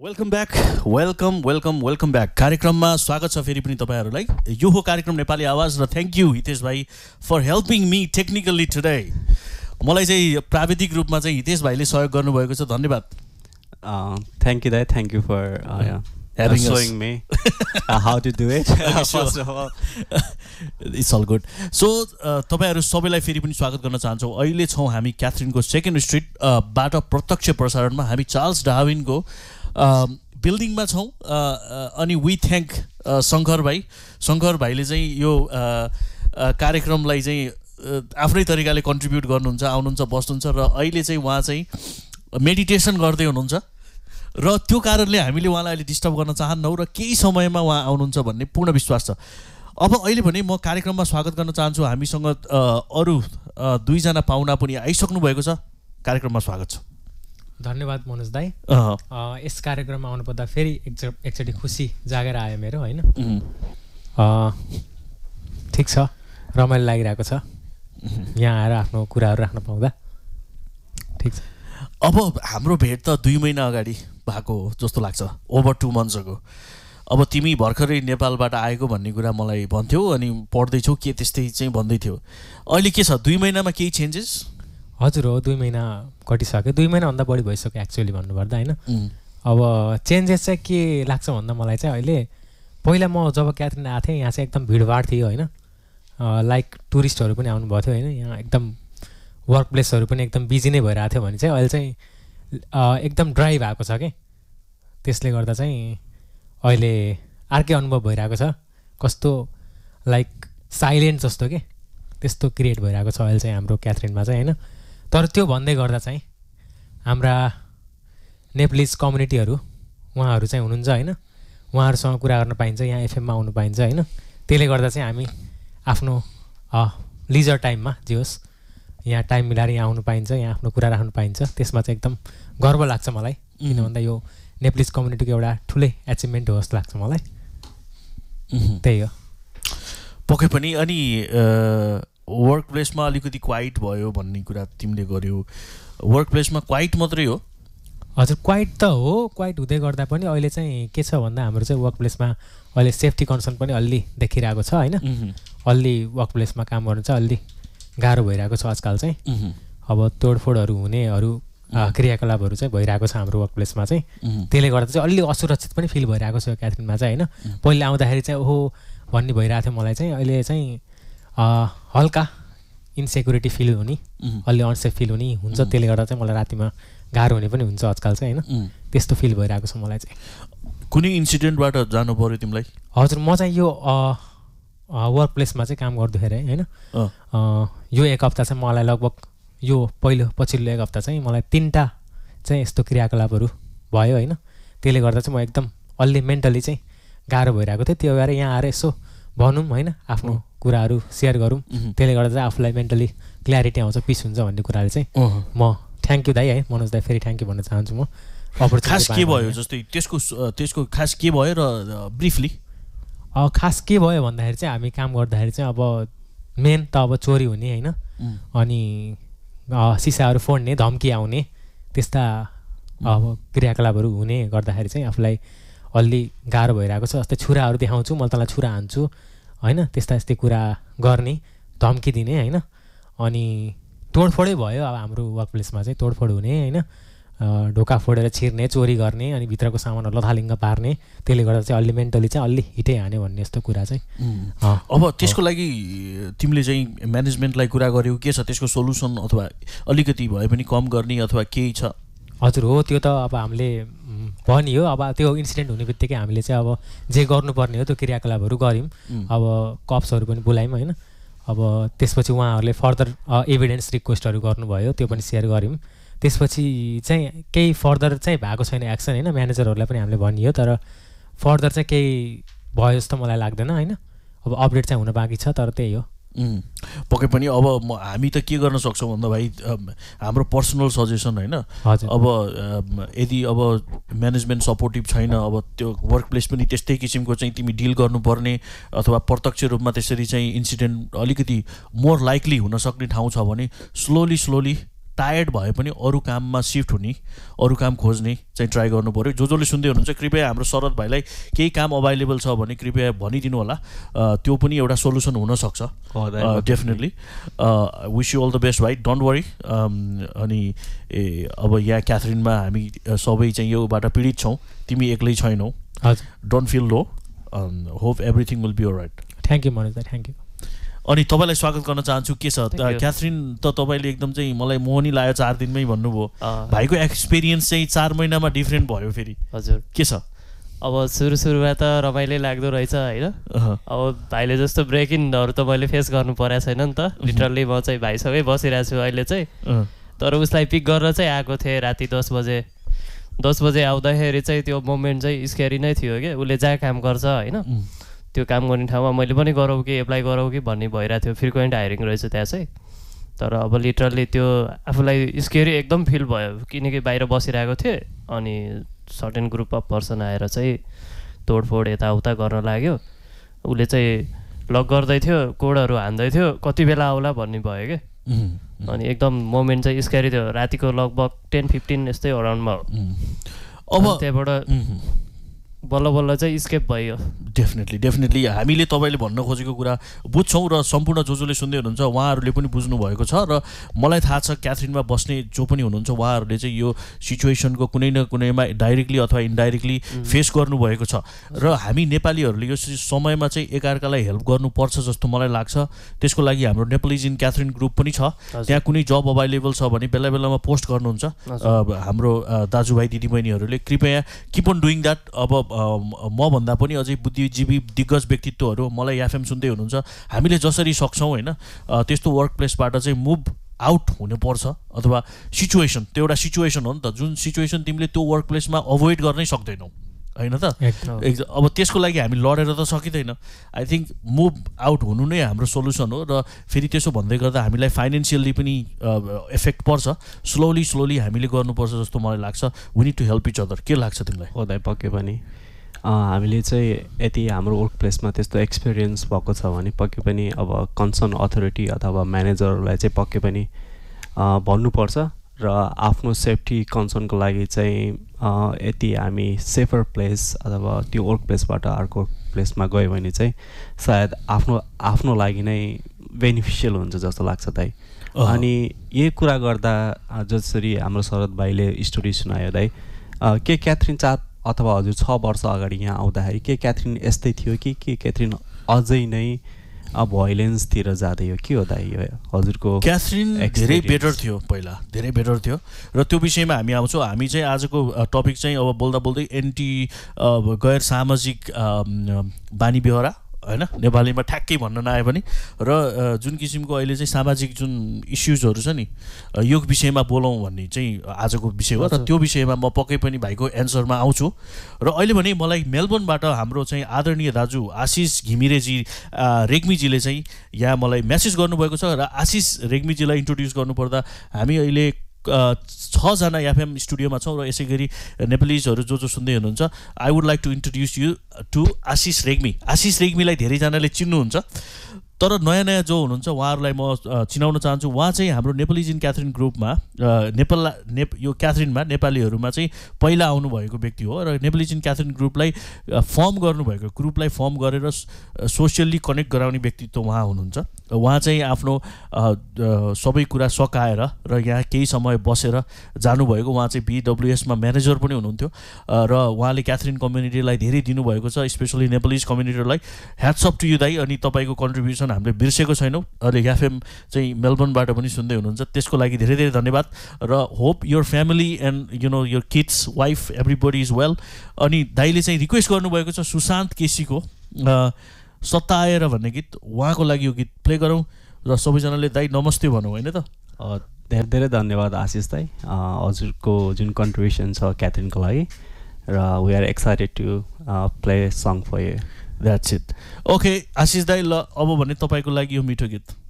Welcome back कार्यक्रममा स्वागत छ फेरि पनि तपाईहरुलाई। यो हो कार्यक्रम नेपाली आवाज र थ्यांक यू हितेश भाइ for helping me technically today. मलाई चाहिँ प्राविधिक रूपमा चाहिँ हितेश भाइले सहयोग गर्नुभएको छ, धन्यवाद। Thank you, thank you for showing me how to do it. First of all, it's all good. So तपाईहरु सबैलाई फेरि पनि स्वागत गर्न चाहन्छौँ। अहिले छौँ हामी क्याथरिनको सेकेन्ड स्ट्रिट बाट प्रत्यक्ष प्रसारणमा हामी चार्ल्स डार्विनको बिल्डिङमा छौँ। अनि वी थ्याङ्क शङ्कर भाइले चाहिँ यो कार्यक्रमलाई चाहिँ आफ्नै तरिकाले कन्ट्रिब्युट गर्नुहुन्छ, आउनुहुन्छ, बस्नुहुन्छ र अहिले चाहिँ उहाँ चाहिँ मेडिटेसन गर्दै हुनुहुन्छ र त्यो कारणले हामीले उहाँलाई अहिले डिस्टर्ब गर्न चाहन्नौँ र केही समयमा उहाँ आउनुहुन्छ भन्ने पूर्ण विश्वास छ। अब अहिले भने म कार्यक्रममा स्वागत गर्न चाहन्छु। हामीसँग अरू दुईजना पाहुना पनि आइसक्नु भएको छ। कार्यक्रममा स्वागत छ। धन्यवाद मनोज दाई। यस कार्यक्रममा आउनुपर्दा फेरि एकचोटि खुसी जागेर आयो मेरो, होइन? ठिक छ, रमाइलो लागिरहेको छ यहाँ आएर आफ्नो कुराहरू राख्न पाउँदा। ठिक छ। अब हाम्रो भेट त 2 महिना अगाडि भएको जस्तो लाग्छ, ओभर 2 months ago। अब तिमी भर्खरै नेपालबाट आएको भन्ने कुरा मलाई भन्थ्यौ, अनि पढ्दैछौ के त्यस्तै चाहिँ भन्दै थियो। अहिले के छ, 2 महिनामा केही चेन्जेस? हजुर हो, 2 महिना कटिसक्यो, 2 महिनाभन्दा बढी भइसक्यो एक्चुअली भन्नुपर्दा, होइन? अब चेन्जेस चाहिँ के लाग्छ भन्दा मलाई चाहिँ अहिले, पहिला म जब क्याथरिन आएको थिएँ यहाँ चाहिँ एकदम भिडभाड थियो, होइन? लाइक टुरिस्टहरू पनि आउनुभएको थियो, होइन? यहाँ एकदम वर्क प्लेसहरू पनि एकदम बिजी नै भइरहेको थियो भने चाहिँ अहिले चाहिँ एकदम ड्राई भएको छ कि, त्यसले गर्दा चाहिँ अहिले अर्कै अनुभव भइरहेको छ। कस्तो लाइक साइलेन्ट जस्तो के त्यस्तो क्रिएट भइरहेको छ अहिले चाहिँ हाम्रो क्याथरिनमा चाहिँ, होइन? तर त्यो भन्दै गर्दा चाहिँ हाम्रा नेप्लिज कम्युनिटीहरू उहाँहरू चाहिँ हुनुहुन्छ, होइन? उहाँहरूसँग कुरा गर्न पाइन्छ, यहाँ एफएममा आउनु पाइन्छ, होइन? त्यसले गर्दा चाहिँ हामी आफ्नो लिजर टाइममा जे होस् यहाँ टाइम मिलाएर यहाँ आउनु पाइन्छ, यहाँ आफ्नो कुरा राख्नु पाइन्छ, त्यसमा चाहिँ एकदम गर्व लाग्छ मलाई। किन भन्दा यो नेप्लिज कम्युनिटीको एउटा ठुलै एचिभमेन्ट हो जस्तो लाग्छ मलाई। त्यही हो पक्कै पनि। अनि वर्क प्लेसमा अलिकति क्वाइट भयो भन्ने कुरा तिमीले गर्यौ। वर्क प्लेसमा क्वाइट मात्रै हो? हजुर, क्वाइट त हो। क्वाइट हुँदै गर्दा पनि अहिले चाहिँ के छ भन्दा हाम्रो चाहिँ वर्क प्लेसमा अहिले सेफ्टी कन्सर्न पनि अलि देखिरहेको छ, होइन? अलि वर्क प्लेसमा काम गर्नु चाहिँ अलि गाह्रो भइरहेको छ आजकल चाहिँ। अब तोडफोडहरू हुनेहरू क्रियाकलापहरू चाहिँ भइरहेको छ हाम्रो वर्क प्लेसमा चाहिँ। त्यसले गर्दा चाहिँ अलि असुरक्षित पनि फिल भइरहेको छ क्याथरिनमा चाहिँ, होइन? पहिला आउँदाखेरि चाहिँ ओहो भन्ने भइरहेको थियो मलाई चाहिँ, अहिले चाहिँ हल्का इन्सेक्युरिटी फिल हुने, अलि अनसेफ फिल हुने हुन्छ। त्यसले गर्दा चाहिँ मलाई रातिमा गाह्रो हुने पनि हुन्छ आजकल चाहिँ, होइन? त्यस्तो फिल भइरहेको छ मलाई चाहिँ। कुनै इन्सिडेन्टबाट जानु पर्यो तिमीलाई? हजुर, म चाहिँ यो वर्क प्लेसमा चाहिँ काम गर्दाखेरि, होइन, यो 1 हप्ता चाहिँ मलाई लगभग यो पछिल्लो 1 हप्ता चाहिँ मलाई 3टा चाहिँ यस्तो क्रियाकलापहरू भयो, होइन? त्यसले गर्दा चाहिँ म एकदम अलि मेन्टली चाहिँ गाह्रो भइरहेको थियो। त्यो भएर यहाँ आएर यसो भनौँ, होइन, आफ्नो कुराहरू सेयर गरौँ। त्यसले गर्दा चाहिँ आफूलाई मेन्टली क्ल्यारिटी आउँछ, पिस हुन्छ भन्ने कुराले चाहिँ म थ्याङ्क यू दाइ, है मनोज दाइ, फेरि थ्याङ्क यू भन्न चाहन्छु म। खास के भयो जस्तै त्यसको खास के भयो र ब्रिफली? खास के भयो भन्दाखेरि चाहिँ हामी काम गर्दाखेरि चाहिँ अब मेन त अब चोरी हुने, होइन? अनि सिसाहरू फोड्ने, धम्की आउने, त्यस्ता अब क्रियाकलापहरू हुने गर्दाखेरि चाहिँ आफूलाई अलि गाह्रो भइरहेको छ। जस्तै छुराहरू देखाउँछु, मैले तँलाई छुरा हान्छु, होइन? यस्तै कुरा गर्ने, धम्की दिने, होइन? अनि तोडफोडै भयो अब हाम्रो वर्क प्लेसमा चाहिँ, तोडफोड हुने, होइन? ढोका फोडेर छिर्ने, चोरी गर्ने, अनि भित्रको सामानहरू लथालिङ्ग पार्ने। त्यसले गर्दा चाहिँ अलि मेन्टली चाहिँ अलि हिटै हान्यो भन्ने यस्तो कुरा चाहिँ। अब त्यसको लागि तिमीले चाहिँ म्यानेजमेन्टलाई कुरा गर्यौ, के छ त्यसको सोल्युसन? अथवा अलिकति भए पनि कम गर्ने अथवा केही छ? हजुर हो, त्यो त अब हामीले भनियो। अब त्यो इन्सिडेन्ट हुने बित्तिकै हामीले चाहिँ अब जे गर्नुपर्ने हो त्यो क्रियाकलापहरू गऱ्यौँ। अब कप्सहरू पनि बोलायौँ, होइन? अब त्यसपछि उहाँहरूले फर्दर एभिडेन्स रिक्वेस्टहरू गर्नुभयो, त्यो पनि सेयर गऱ्यौँ। त्यसपछि चाहिँ केही फर्दर चाहिँ भएको छैन एक्सन, होइन? म्यानेजरहरूलाई पनि हामीले भनियो, तर फर्दर चाहिँ केही भयो जस्तो मलाई लाग्दैन, होइन? अब अपडेट चाहिँ हुन बाँकी छ, तर त्यही हो। पक्कै पनि। अब हामी त के गर्न सक्छौँ भन्दा भाइ, हाम्रो पर्सनल सजेसन, होइन? अब यदि अब म्यानेजमेन्ट सपोर्टिभ छैन, अब त्यो वर्क प्लेस पनि त्यस्तै किसिमको चाहिँ तिमी डिल गर्नुपर्ने, अथवा प्रत्यक्ष रूपमा त्यसरी चाहिँ इन्सिडेन्ट अलिकति मोर लाइकली हुन सक्ने ठाउँ छ भने स्लोली टायर्ड भए पनि अरू काममा सिफ्ट हुने, अरू काम खोज्ने चाहिँ ट्राई गर्नु पऱ्यो। जसले सुन्दै हुनुहुन्छ कृपया हाम्रो शरद भाइलाई केही काम अभाइलेबल छ भने कृपया भनिदिनु होला, त्यो पनि एउटा सोल्युसन हुनसक्छ definitely. Wish you all the best भाइ, डोन्ट वरी। अनि अब यहाँ क्याथरिनमा हामी सबै चाहिँ योबाट पीडित छौँ, तिमी एक्लै छैनौ, don't feel low, hope everything will be all right. Thank you Manoj दाइ, थ्याङ्क यू। अनि तपाईँलाई स्वागत गर्न चाहन्छु। के छ क्याथरिन, त तपाईँले एकदम चाहिँ मलाई मोहनी लाग्यो 4 दिनमै भन्नुभयो, भाइको एक्सपिरियन्स चाहिँ 4 महिनामा डिफ्रेन्ट भयो फेरि। हजुर के छ? अब सुरुमा त रमाइलो लाग्दो रहेछ होइन। अब भाइले जस्तो ब्रेक इनहरू त मैले फेस गर्नु परेको छैन नि त। लिटरली म चाहिँ भाइसँगै बसिरहेको छु अहिले चाहिँ। तर उसलाई पिक गरेर चाहिँ आएको थिएँ राति 10 बजे आउँदाखेरि चाहिँ त्यो मोमेन्ट चाहिँ स्केरी नै थियो कि उसले जहाँ काम गर्छ होइन, त्यो काम गर्ने ठाउँमा मैले पनि गरौँ कि एप्लाई गरौँ कि भन्ने भइरहेको थियो। फ्रिक्वेन्ट हायरिङ रहेछ त्यहाँ चाहिँ। तर अब लिटरली त्यो आफूलाई स्केरी एकदम फिल भयो, किनकि बाहिर बसिरहेको थिएँ अनि सर्टेन ग्रुप अफ पर्सन आएर चाहिँ तोडफोड यताउता गर्न लाग्यो। उसले चाहिँ लक गर्दै थियो, कोडहरू हान्दै थियो, कति बेला आउला भन्ने भयो क्या। अनि एकदम मोमेन्ट चाहिँ स्केरी थियो। रातिको लगभग 10-15 यस्तै अराउन्डमा हो। अब त्यहाँबाट बल्ल बल्ल चाहिँ स्केप भयो। डेफिनेटली हामीले तपाईँले भन्न खोजेको कुरा बुझ्छौँ र सम्पूर्ण जसले सुन्दै हुनुहुन्छ उहाँहरूले पनि बुझ्नु भएको छ। र मलाई थाहा छ क्याथरिनमा बस्ने जो पनि हुनुहुन्छ उहाँहरूले चाहिँ यो सिचुएसनको कुनै न कुनैमा डाइरेक्टली अथवा इन्डाइरेक्टली फेस गर्नुभएको छ। र हामी नेपालीहरूले यो समयमा चाहिँ एकअर्कालाई हेल्प गर्नुपर्छ जस्तो मलाई लाग्छ। त्यसको लागि हाम्रो नेपालिज इन क्याथरिन ग्रुप पनि छ, त्यहाँ कुनै जब अभाइलेबल छ भने बेला बेलामा पोस्ट गर्नुहुन्छ हाम्रो दाजुभाइ दिदीबहिनीहरूले। कृपया किप अन डुइङ द्याट। अब मभन्दा पनि अझै बुद्धिजीवी दिग्गज व्यक्तित्वहरू मलाई एफएम सुन्दै हुनुहुन्छ, हामीले जसरी सक्छौँ होइन त्यस्तो वर्क प्लेसबाट चाहिँ मुभ आउट हुनुपर्छ। अथवा सिचुएसन, त्यो एउटा सिचुएसन हो नि त, जुन सिचुएसन तिमीले त्यो वर्क प्लेसमा अभोइड गर्नै सक्दैनौ होइन त। अब त्यसको लागि हामी लडेर त सकिँदैन। आई थिङ्क मुभ आउट हुनु नै हाम्रो सोल्युसन हो। र फेरि त्यसो भन्दै गर्दा हामीलाई फाइनेन्सियल्ली पनि इफेक्ट पर्छ। स्लोली हामीले गर्नुपर्छ जस्तो मलाई लाग्छ। We need to help each other. के लाग्छ तिमीलाई? हो दाइ, पक्कै पनि हामीले चाहिँ यदि हाम्रो वर्क प्लेसमा त्यस्तो एक्सपिरियन्स भएको छ भने पक्कै पनि अब कन्सर्न अथोरिटी अथवा म्यानेजरलाई चाहिँ पक्कै पनि भन्नुपर्छ। र आफ्नो सेफ्टी कन्सर्नको लागि चाहिँ यदि हामी सेफर प्लेस अथवा त्यो वर्क प्लेसबाट अर्को प्लेसमा गयो भने चाहिँ सायद आफ्नो लागि नै बेनिफिसियल हुन्छ जस्तो लाग्छ दाइ। अनि यही कुरा गर्दा जसरी हाम्रो शरद भाइले स्टोरी सुनायो दाइ, के क्याथरिन अथवा हजुर 6 वर्ष अगाडि यहाँ आउँदाखेरि के क्याथरिन यस्तै थियो कि के क्याथरिन अझै नै भोइलेन्सतिर जाँदै हो? के हो दाइ हजुरको? क्याथरिन धेरै बेटर थियो पहिला, धेरै बेटर थियो। र त्यो विषयमा हामी आउँछौँ। हामी चाहिँ आजको टपिक चाहिँ अब बोल्दै गैर सामाजिक बानी बेहोरा होइन, नेपालीमा ठ्याक्कै भन्न नआए पनि। र जुन किसिमको अहिले चाहिँ सामाजिक जुन इस्युजहरू छ नि, यो विषयमा बोलौँ भन्ने चाहिँ आजको विषय हो। र त्यो विषयमा म पक्कै पनि भाइको एन्सरमा आउँछु। र अहिले भने मलाई मेलबर्नबाट हाम्रो चाहिँ आदरणीय दाजु आशिष घिमिरेजी रेग्मीजीले चाहिँ यहाँ मलाई मेसेज गर्नुभएको छ। र आशिष रेग्मीजीलाई इन्ट्रोड्युस गर्नुपर्दा हामी अहिले 6 जना एफएम स्टुडियोमा छौँ र यसै गरी नेपालीजहरू जो सुन्दै हुनुहुन्छ, I would like to introduce you to आशिष रेग्मी। आशिष रेग्मीलाई धेरैजनाले चिन्नुहुन्छ, तर नयाँ जो हुनुहुन्छ उहाँहरूलाई म चिनाउन चाहन्छु। उहाँ चाहिँ हाम्रो नेपालिज इन क्याथरिन ग्रुपमा यो क्याथरिनमा नेपालीहरूमा चाहिँ पहिला आउनुभएको व्यक्ति हो। र नेपालिज इन क्याथरिन ग्रुपलाई फर्म गरेर सोसियल्ली कनेक्ट गराउने व्यक्तित्व उहाँ हुनुहुन्छ। उहाँ चाहिँ आफ्नो सबै कुरा सकाएर र यहाँ केही समय बसेर जानुभएको। उहाँ चाहिँ BWSमा म्यानेजर पनि हुनुहुन्थ्यो र उहाँले क्याथरिन कम्युनिटीलाई धेरै दिनुभएको छ, specially Nepalese कम्युनिटीलाई। Hats up to you दाइ। अनि तपाईँको कन्ट्रिब्युसन हामीले बिर्सेको छैनौँ। अहिले एफएम चाहिँ मेलबर्नबाट पनि सुन्दै हुनुहुन्छ, त्यसको लागि धेरै धेरै धन्यवाद। र hope your family and your kids, wife, everybody is well. अनि दाइले चाहिँ रिक्वेस्ट गर्नुभएको छ सुशान्त केसीको सताएर भन्ने गीत, उहाँको लागि यो गीत प्ले गरौँ र सबैजनाले दाइ नमस्ते भनौँ होइन त। धेरै धेरै धन्यवाद आशिष दाइ, हजुरको जुन कन्ट्रिब्युसन छ क्याथरिनको लागि। र we are excited to play song for you. That's it. Okay आशिष दाइ, ल अब भने तपाईँको लागि यो मिठो गीत।